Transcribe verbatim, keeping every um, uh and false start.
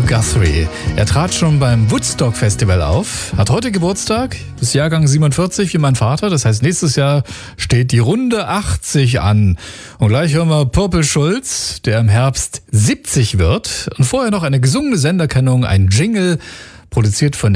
Guthrie. Er trat schon beim Woodstock Festival auf, hat heute Geburtstag, ist Jahrgang siebenundvierzig wie mein Vater. Das heißt, nächstes Jahr steht die Runde achtzig an. Und gleich hören wir Purple Schulz, der im Herbst siebzig wird. Und vorher noch eine gesungene Senderkennung, ein Jingle, produziert von